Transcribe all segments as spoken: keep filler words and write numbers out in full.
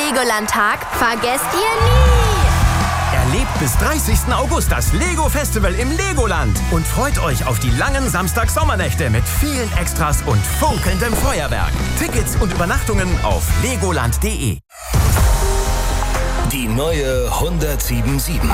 Legoland-Tag vergesst ihr nie. Erlebt bis dreißigsten August das Lego Festival im Legoland und freut euch auf die langen Samstag-Sommernächte mit vielen Extras und funkelndem Feuerwerk. Tickets und Übernachtungen auf legoland punkt de. Die neue hundertsieben sieben.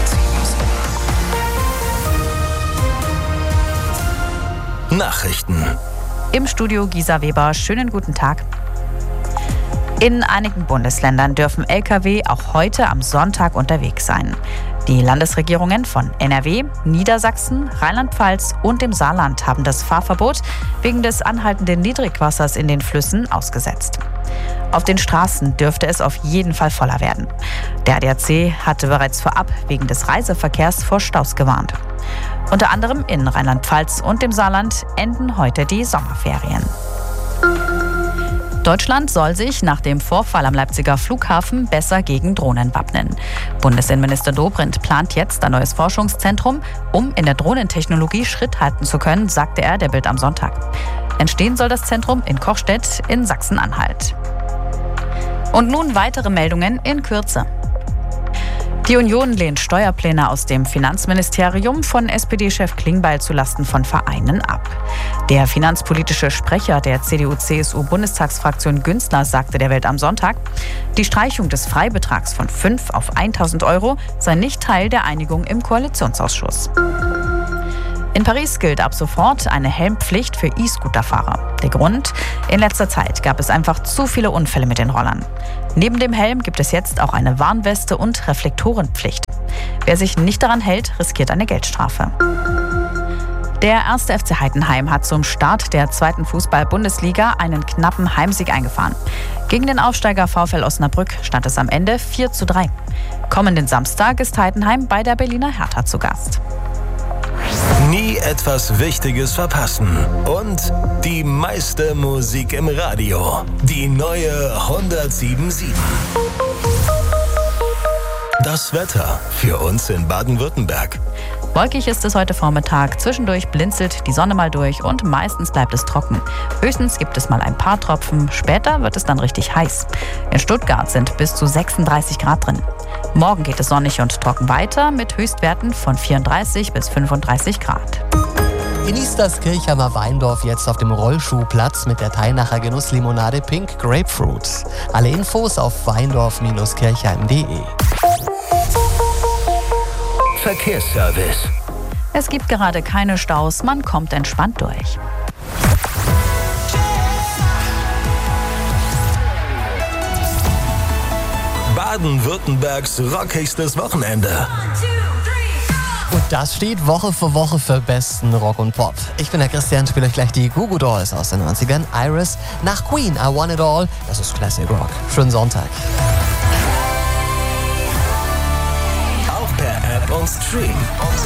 Nachrichten. Im Studio Gisa Weber. Schönen guten Tag. In einigen Bundesländern dürfen L K W auch heute am Sonntag unterwegs sein. Die Landesregierungen von N R W, Niedersachsen, Rheinland-Pfalz und dem Saarland haben das Fahrverbot wegen des anhaltenden Niedrigwassers in den Flüssen ausgesetzt. Auf den Straßen dürfte es auf jeden Fall voller werden. Der A D A C hatte bereits vorab wegen des Reiseverkehrs vor Staus gewarnt. Unter anderem in Rheinland-Pfalz und dem Saarland enden heute die Sommerferien. Deutschland soll sich nach dem Vorfall am Leipziger Flughafen besser gegen Drohnen wappnen. Bundesinnenminister Dobrindt plant jetzt ein neues Forschungszentrum, um in der Drohnentechnologie Schritt halten zu können, sagte er der Bild am Sonntag. Entstehen soll das Zentrum in Kochstedt in Sachsen-Anhalt. Und nun weitere Meldungen in Kürze. Die Union lehnt Steuerpläne aus dem Finanzministerium von S P D-Chef Klingbeil zulasten von Vereinen ab. Der finanzpolitische Sprecher der C D U-C S U-Bundestagsfraktion Günzler sagte der Welt am Sonntag, die Streichung des Freibetrags von fünf auf tausend Euro sei nicht Teil der Einigung im Koalitionsausschuss. In Paris gilt ab sofort eine Helmpflicht für E-Scooter-Fahrer. Der Grund? In letzter Zeit gab es einfach zu viele Unfälle mit den Rollern. Neben dem Helm gibt es jetzt auch eine Warnweste und Reflektorenpflicht. Wer sich nicht daran hält, riskiert eine Geldstrafe. Der erste F C Heidenheim hat zum Start der zweiten Fußball-Bundesliga einen knappen Heimsieg eingefahren. Gegen den Aufsteiger VfL Osnabrück stand es am Ende vier zu drei. Kommenden Samstag ist Heidenheim bei der Berliner Hertha zu Gast. Nie etwas Wichtiges verpassen. Und die meiste Musik im Radio. Die neue hundertsieben sieben. Das Wetter für uns in Baden-Württemberg. Wolkig ist es heute Vormittag. Zwischendurch blinzelt die Sonne mal durch und meistens bleibt es trocken. Höchstens gibt es mal ein paar Tropfen. Später wird es dann richtig heiß. In Stuttgart sind bis zu sechsunddreißig Grad drin. Morgen geht es sonnig und trocken weiter mit Höchstwerten von vierunddreißig bis fünfunddreißig Grad. Genießt das Kirchheimer Weindorf jetzt auf dem Rollschuhplatz mit der Teilnacher Genusslimonade Pink Grapefruit. Alle Infos auf weindorf Bindestrich kirchheim punkt de. Verkehrsservice. Es gibt gerade keine Staus, man kommt entspannt durch. Baden-Württembergs rockigstes Wochenende. Und das steht Woche für Woche für besten Rock und Pop. Ich bin der Christian, spiele euch gleich die Goo Goo Dolls aus den neunzigern. Iris nach Queen, I Want It All. Das ist Classic Rock. Schönen Sonntag. Auch per App und Stream.